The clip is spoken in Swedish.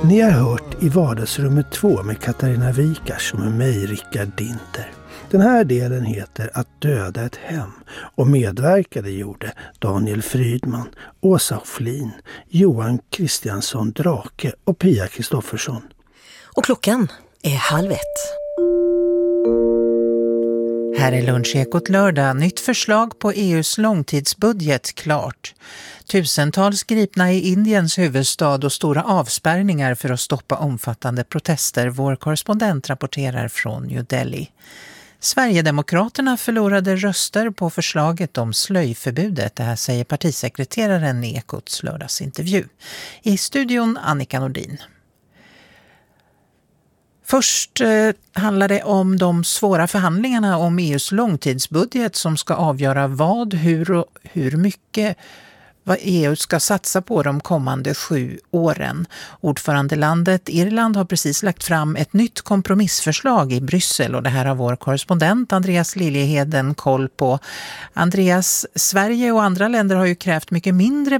Ni har hört I vardagsrummet 2 med Katarina Wikars och med mig, Rickard Dinter. Den här delen heter Att döda ett hem och medverkade gjorde Daniel Frydman, Åsa Flin, Johan Kristiansson Drake och Pia Kristoffersson. Och klockan är 12:30. Här är Lunchekot lördag. Nytt förslag på EUs långtidsbudget klart. Tusentals gripna i Indiens huvudstad och stora avspärrningar för att stoppa omfattande protester. Vår korrespondent rapporterar från New Delhi. Sverigedemokraterna förlorade röster på förslaget om slöjförbudet. Det här säger partisekreteraren i Ekots lördagsintervju. I studion Annika Nordin. Först handlar det om de svåra förhandlingarna om EUs långtidsbudget som ska avgöra vad, hur och hur mycket vad EU ska satsa på de kommande 7 åren. Ordförandelandet Irland har precis lagt fram ett nytt kompromissförslag i Bryssel och det här har vår korrespondent Andreas Liljeheden koll på. Andreas, Sverige och andra länder har ju krävt mycket mindre